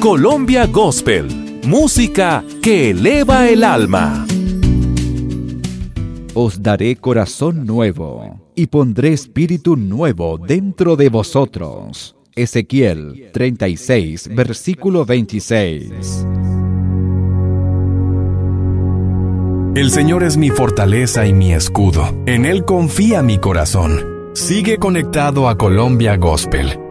Colombia Gospel, música que eleva el alma. Os daré corazón nuevo, y pondré espíritu nuevo dentro de vosotros. Ezequiel 36, versículo 26. El Señor es mi fortaleza y mi escudo. En Él confía mi corazón. Sigue conectado a Colombia Gospel.